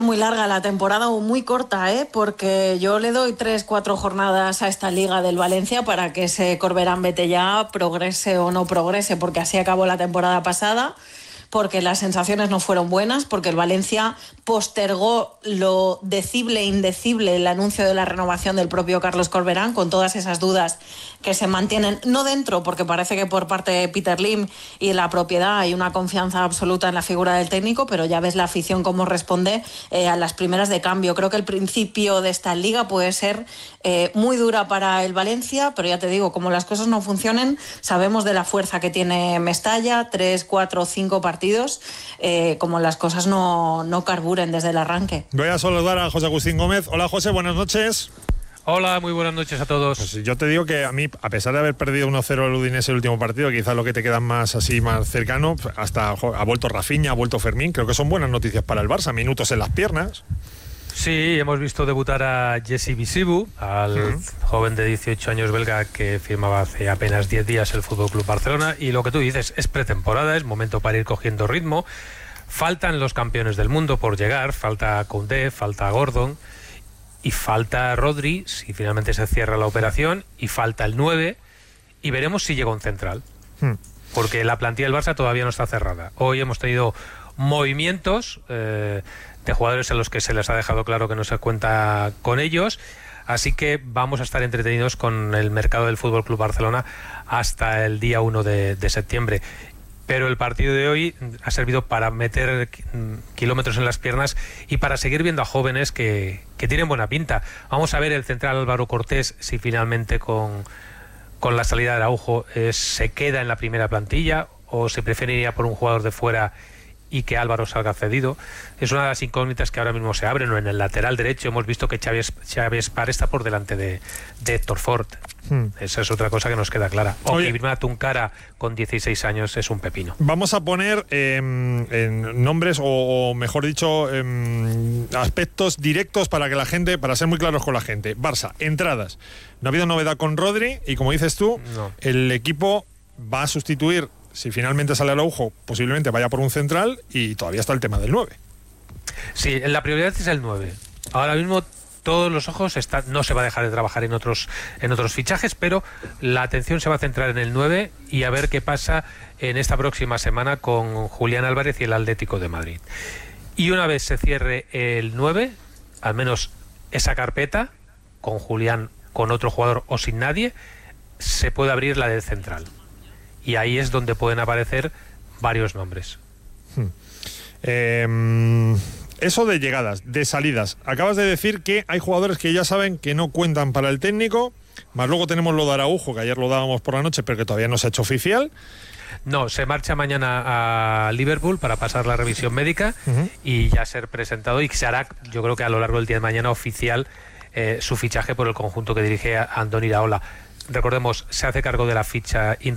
Muy larga la temporada o muy corta, porque yo le doy 3-4 jornadas a esta Liga del Valencia para que ese Corberán Betellá progrese o no progrese, porque así acabó la temporada pasada, porque las sensaciones no fueron buenas, porque el Valencia postergó lo decible e indecible el anuncio de la renovación del propio Carlos Corberán, con todas esas dudas que se mantienen, no dentro, porque parece que por parte de Peter Lim y la propiedad hay una confianza absoluta en la figura del técnico, pero ya ves la afición cómo responde a las primeras de cambio. Creo que el principio de esta Liga puede ser muy dura para el Valencia, pero ya te digo, como las cosas no funcionen, sabemos de la fuerza que tiene Mestalla, 3, 4, 5 partidos, como las cosas no carburen desde el arranque. Voy a saludar a José Agustín Gómez. Hola, José, buenas noches. Hola, muy buenas noches a todos. Pues yo te digo que a mí, a pesar de haber perdido 1-0 el Udinese el último partido, quizás lo que te queda más cercano, hasta ha vuelto Rafinha, ha vuelto Fermín, creo que son buenas noticias para el Barça, minutos en las piernas. Sí, hemos visto debutar a Jesse Bisibu, al joven de 18 años belga que firmaba hace apenas 10 días el FC Barcelona, y lo que tú dices, es pretemporada, es momento para ir cogiendo ritmo. Faltan los campeones del mundo por llegar, falta Koundé, falta Gordon y falta Rodri, si finalmente se cierra la operación, y falta el 9, y veremos si llega un central, porque la plantilla del Barça todavía no está cerrada. Hoy hemos tenido movimientos de jugadores a los que se les ha dejado claro que no se cuenta con ellos, así que vamos a estar entretenidos con el mercado del FC Barcelona hasta el día 1 de septiembre. Pero el partido de hoy ha servido para meter kilómetros en las piernas y para seguir viendo a jóvenes que tienen buena pinta. Vamos a ver el central Álvaro Cortés, si finalmente con la salida de Araujo se queda en la primera plantilla o se prefiere ir a por un jugador de fuera y que Álvaro salga cedido. Es una de las incógnitas que ahora mismo se abren. O en el lateral derecho hemos visto que Xavi Espar está por delante de Héctor Fort. Esa es otra cosa que nos queda clara. O que Irma Tuncara con 16 años es un pepino. Vamos a poner en nombres o mejor dicho aspectos directos para que la gente, para ser muy claros con la gente. Barça, entradas. No ha habido novedad con Rodri y como dices tú, el equipo va a sustituir. Si finalmente sale Araujo, posiblemente vaya por un central y todavía está el tema del 9. Sí, la prioridad es el 9. Ahora mismo todos los ojos no se va a dejar de trabajar en otros fichajes, pero la atención se va a centrar en el 9 y a ver qué pasa en esta próxima semana con Julián Álvarez y el Atlético de Madrid. Y una vez se cierre el 9, al menos esa carpeta, con Julián, con otro jugador o sin nadie, se puede abrir la del central. Y ahí es donde pueden aparecer varios nombres. Eso de llegadas, de salidas. Acabas de decir que hay jugadores que ya saben que no cuentan para el técnico, más luego tenemos lo de Araujo, que ayer lo dábamos por la noche, pero que todavía no se ha hecho oficial. No, se marcha mañana a Liverpool para pasar la revisión médica y ya ser presentado, y se hará, yo creo que a lo largo del día de mañana, oficial su fichaje por el conjunto que dirige a Andoni Iraola. Recordemos, se hace cargo de la ficha